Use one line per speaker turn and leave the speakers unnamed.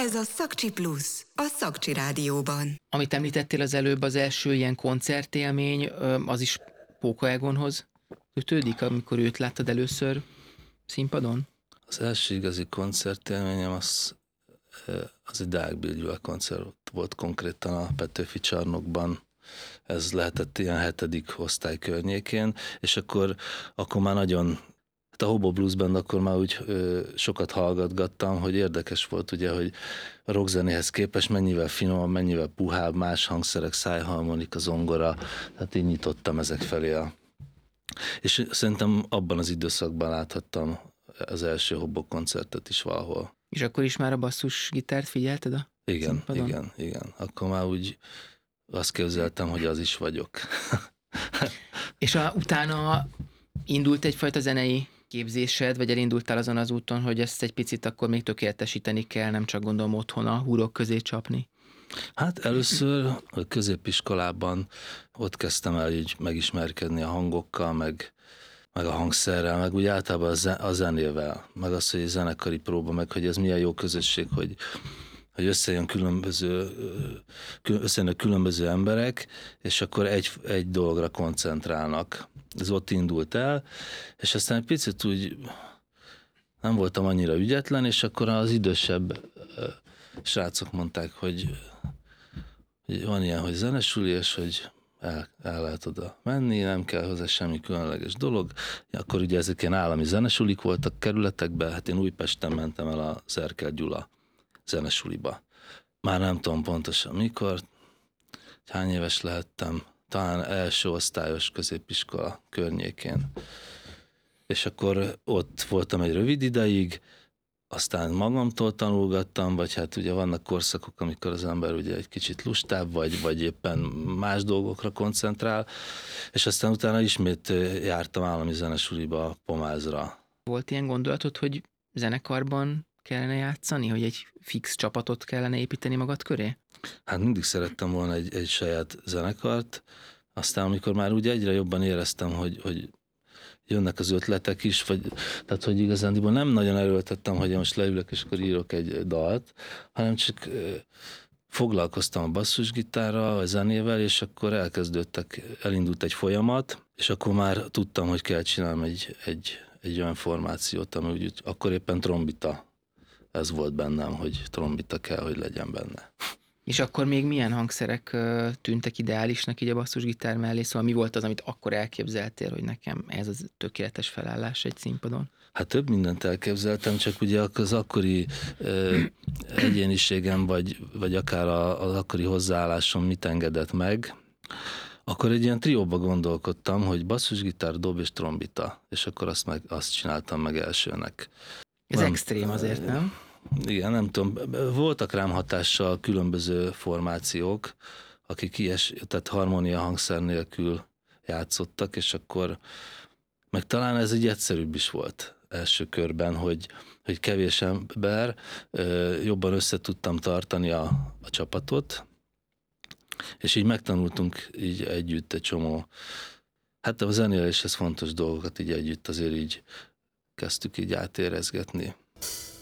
Ez a Szakcsi Plusz, a Szakcsi Rádióban.
Amit említettél az előbb, az első ilyen koncertélmény, az is Póka Egonhoz kötődik, amikor őt láttad először színpadon?
Az első igazi koncertélményem az egy Deák Bill Gyula koncert volt konkrétan a Petőfi Csarnokban. Ez lehetett ilyen 7. osztály környékén, és akkor már nagyon, a Hobo Blues Band akkor már úgy sokat hallgatgattam, hogy érdekes volt ugye, hogy a rockzenéhez képest mennyivel finomabb, mennyivel puhább, más hangszerek, szájharmonika, zongora, tehát így nyitottam ezek felé és szerintem abban az időszakban láthattam az első Hobo koncertet is valahol.
És akkor is már a basszusgitárt figyelted a színpadon?
Igen. Akkor már úgy azt képzeltem, hogy az is vagyok.
És utána indult egyfajta zenei képzésed, vagy elindultál azon az úton, hogy ezt egy picit akkor még tökéletesíteni kell, nem csak gondolom otthon a húrok közé csapni?
Hát először a középiskolában ott kezdtem el így megismerkedni a hangokkal, meg a hangszerrel, meg úgy általában a zenével, meg az, hogy egy zenekari próba, meg hogy ez milyen jó közösség, hogy összejönnek különböző emberek, és akkor egy dologra koncentrálnak. Ez ott indult el, és aztán egy picit úgy nem voltam annyira ügyetlen, és akkor az idősebb srácok mondták, hogy van ilyen, hogy zenesuli, és hogy el lehet oda menni, nem kell hozzá semmi különleges dolog. Akkor ugye ezek ilyen állami zenesulik voltak kerületekben, hát én Újpesten mentem el a Zerkel Gyula zenesuliba. Már nem tudom pontosan mikor, hány éves lehettem, talán első osztályos középiskola környékén. És akkor ott voltam egy rövid ideig, aztán magamtól tanulgattam, vagy hát ugye vannak korszakok, amikor az ember ugye egy kicsit lustább, vagy éppen más dolgokra koncentrál, és aztán utána ismét jártam állami zenesuliba Pomázra.
Volt ilyen gondolatod, hogy zenekarban kellene játszani, hogy egy fix csapatot kellene építeni magad köré?
Hát mindig szerettem volna egy saját zenekart, aztán amikor már úgy egyre jobban éreztem, hogy jönnek az ötletek is, tehát hogy igazándiból nem nagyon erőltettem, hogy most leülök és akkor írok egy dalt, hanem csak foglalkoztam a basszusgitárral, a zenével, és akkor elindult egy folyamat, és akkor már tudtam, hogy kell csinálnom egy olyan formációt, ami úgy, akkor éppen trombita. Ez volt bennem, hogy trombita kell, hogy legyen benne.
És akkor még milyen hangszerek tűntek ideálisnak így a basszusgitár mellé? Szóval mi volt az, amit akkor elképzeltél, hogy nekem ez az tökéletes felállás egy színpadon?
Hát több mindent elképzeltem, csak ugye az akkori egyéniségem, vagy akár az akkori hozzáállásom mit engedett meg, akkor egy ilyen trióba gondolkodtam, hogy basszusgitár, dob és trombita, és akkor azt csináltam meg elsőnek.
Ez extrém azért, nem?
Igen, nem tudom, voltak rám hatással különböző formációk, akik tehát harmónia hangszer nélkül játszottak, és akkor meg talán ez egy egyszerűbb is volt első körben, hogy kevés ember, jobban össze tudtam tartani a csapatot, és így megtanultunk így együtt egy csomó, hát a zenéléshez fontos dolgokat így együtt azért így kezdtük így átérezgetni.